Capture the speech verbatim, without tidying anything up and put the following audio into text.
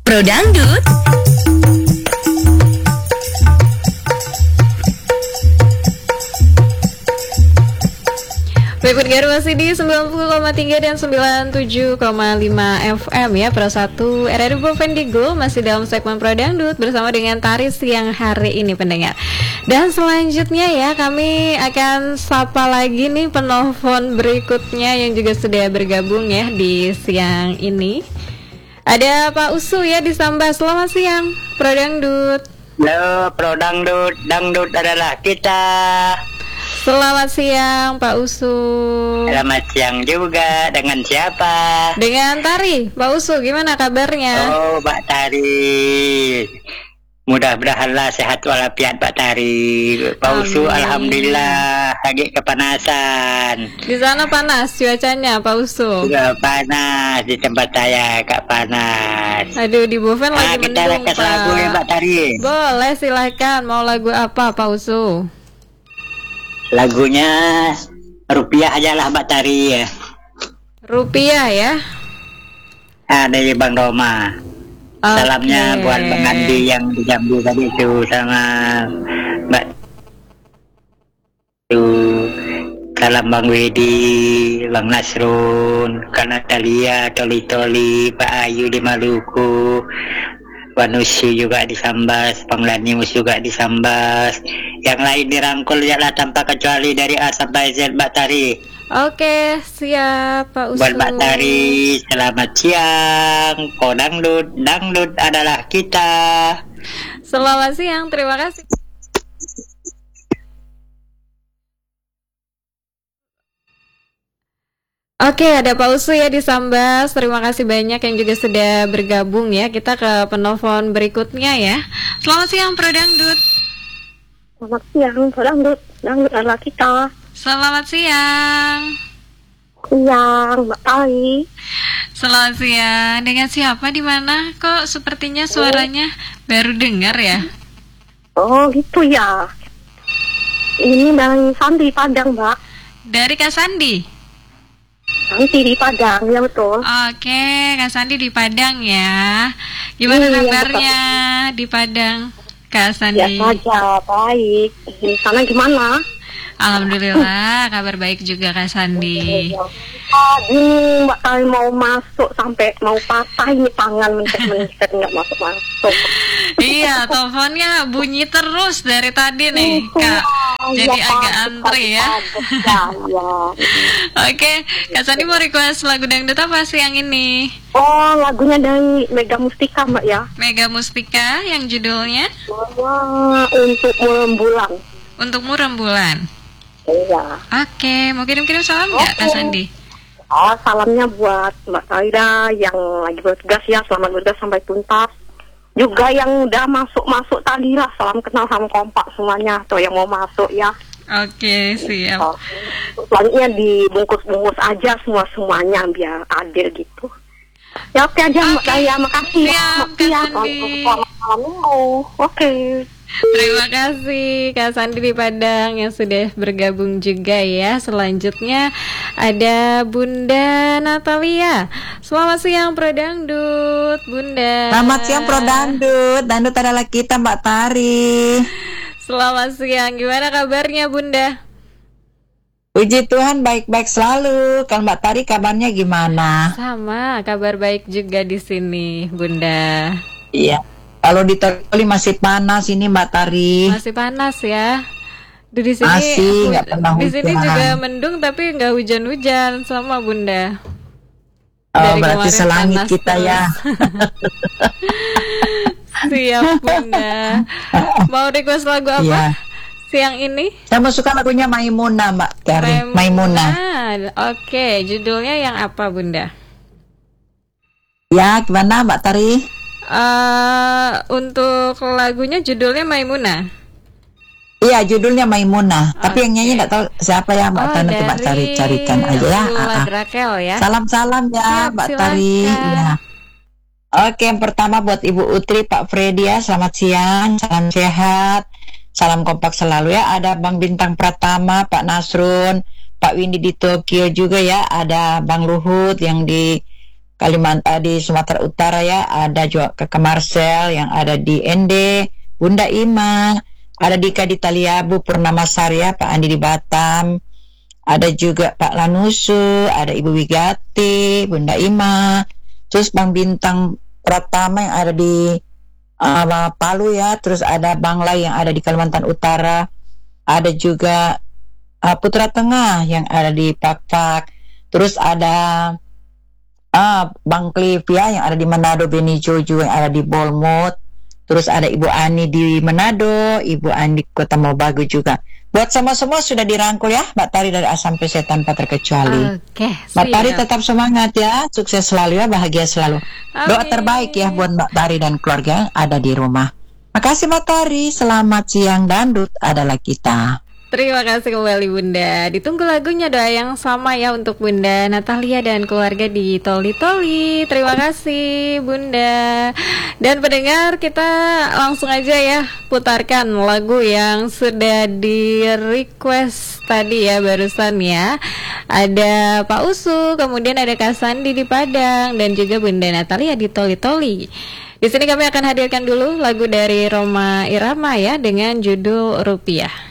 Pro Dangdut. Baik pendengar, masih di sembilan puluh koma tiga dan sembilan puluh tujuh koma lima F M ya, Pro satu R R I Provindigo. Masih dalam segmen Pro Dangdut bersama dengan Tari siang hari ini pendengar. Dan selanjutnya ya, kami akan sapa lagi nih penelpon berikutnya yang juga sudah bergabung ya di siang ini. Ada Pak Usu ya di Sambas. Selamat siang Pro Dangdut. Halo Pro Dangdut, Dangdut adalah kita. Selamat siang Pak Usu. Selamat siang juga. Dengan siapa? Dengan Tari. Pak Usu gimana kabarnya? Oh Pak Tari, mudah-mudahanlah sehat walafiat Pak Tari. Pak Usu alhamdulillah lagi kepanasan. Di sana panas cuacanya Pak Usu? Sudah panas, di tempat saya agak panas. Aduh, di Boven Nah, lagi kita mendung request Pak. lagu ya Pak Tari. Boleh silakan. Mau lagu apa Pak Usu? Lagunya Rupiah aja lah Pak Tari ya. Rupiah ya. Ah, dari Bang Roma. Okay. Salamnya buat Bang Andi yang di Jambu tadi itu, sama Mbak itu. Salam Bang Wedi, Bang Nasrun, Kak Natalia, Toli Toli, Pak Ayu di Maluku, Wanusi juga di Sambas, Bang Lanius juga di Sambas. Yang lain dirangkul ya lah tanpa kecuali dari A sampai Z Mbak Tari. Oke, siap Pak Usu. Buat Mbak Tari, selamat siang. Pro Dangdut, Dangdut adalah kita. Selamat siang, terima kasih. Oke, ada Pak Usu ya di Sambas. Terima kasih banyak yang juga sudah bergabung ya. Kita ke penelpon berikutnya ya. Selamat siang Pro Dangdut. Selamat siang, Pro Dangdut, Dangdut adalah kita. Selamat siang. Siang, Mbak Tari. Selamat siang. Dengan siapa di mana? Kok sepertinya suaranya baru dengar ya? Oh, gitu ya. Ini dari Sandi Padang, Mbak. Dari Kak Sandi. Nanti di Padang, ya betul. Oke, Kak Sandi di Padang ya. Gimana Iya, kabarnya di Padang, Kak Sandi? Ya saja, baik. Di sana gimana? Alhamdulillah, kabar baik juga Kak Sandi. Tadi Mbak Tari mau masuk sampai mau patah ini tangan mencet-mencet nggak masuk-masuk. Iya, teleponnya bunyi terus dari tadi nih, Kak. Jadi ya, agak antri ya. Ya, ya. Oke, Kak Sandi mau request lagu dangdut apa sih yang ini? Oh, lagunya dari Mega Mustika, Mbak ya. Mega Mustika yang judulnya Wah, untuk rembulan. Untukmu Rembulan. Iya. Oke, mau kirim-kirim salam nggak Kak Sandi? Oh, salamnya buat Mbak Saida yang lagi bertugas ya, selamat bertugas sampai tuntas. Juga yang udah masuk-masuk tadi lah, salam kenal sama kompak semuanya, tuh yang mau masuk ya. Oke, siap. Oh, selanjutnya dibungkus-bungkus aja semua-semuanya biar adil gitu. Ya oke aja Mbak Daya, makasih ya. Siap, Kak Sandi. Selamat malam minggu. Oke. Terima kasih Kak Sandi di Padang yang sudah bergabung juga ya. Selanjutnya ada Bunda Natalia. Selamat siang Pro Dangdut, Bunda. Selamat siang Pro Dangdut. Dangdut adalah kita Mbak Tari. Selamat siang. Gimana kabarnya Bunda? Puji Tuhan baik-baik selalu. Kalau Mbak Tari kabarnya gimana? Sama, kabar baik juga di sini, Bunda. Iya. Kalau di Toli masih panas ini Mbak Tari. Masih panas ya. Di di sini masih nggak pernah di hujan. sini juga mendung tapi nggak hujan-hujan sama Bunda. Oh, Dari berarti kemarin selangit panas kita terus. ya. Siap Bunda. Mau request lagu apa? Iya. Siang ini? Saya mau suka lagunya Maimunah Mbak Tari. Maimunah. Oke, judulnya yang apa Bunda? Ya, gimana Mbak Tari? Uh, untuk lagunya judulnya Maimunah. Iya, judulnya Maimunah. Okay. Tapi yang nyanyi nggak tahu siapa ya Mbak Oh, Tari. Coba cari-carikan aja ya. Lula Rakel ya. Salam-salam ya Siap, Mbak silakan. Tari. Ya. Oke, yang pertama buat Ibu Utri, Pak Freddy ya. Selamat siang, salam sehat, salam kompak selalu ya. Ada Bang Bintang Pratama, Pak Nasrun, Pak Windy di Tokyo juga ya. Ada Bang Luhut yang di Kalimantan di Sumatera Utara ya, ada juga Kakak Marcel yang ada di N D, Bunda Ima, ada Dika di Taliabu, Purnama Sarya, Pak Andi di Batam, ada juga Pak Lanusu, ada Ibu Wigati, Bunda Ima, terus Bang Bintang Pratama yang ada di uh, Palu ya, terus ada Bang Lai yang ada di Kalimantan Utara, ada juga uh, Putra Tengah yang ada di Pakpak, terus ada uh, Bang Clivia yang ada di Manado, Beni Jojo yang ada di Bolmut, terus ada Ibu Ani di Manado, Ibu Ani di Kota Mobagu juga. Buat semua-semua sudah dirangkul ya, Mbak Tari dari A sampai Z tanpa terkecuali. Oke, Mbak Tari tetap semangat ya, sukses selalu ya, bahagia selalu. Amin. Doa terbaik ya buat Mbak Tari dan keluarga yang ada di rumah. Makasih Mbak Tari, selamat siang Dandut adalah kita. Terima kasih kembali Bunda. Ditunggu lagunya, doa yang sama ya untuk Bunda Natalia dan keluarga di Toli Toli. Terima kasih Bunda. Dan pendengar, kita langsung aja ya putarkan lagu yang sudah di request tadi ya barusan ya. Ada Pak Usu, kemudian ada Kak Sandi di Padang, dan juga Bunda Natalia di Toli Toli. Di sini kami akan hadirkan dulu lagu dari Roma Irama ya dengan judul Rupiah.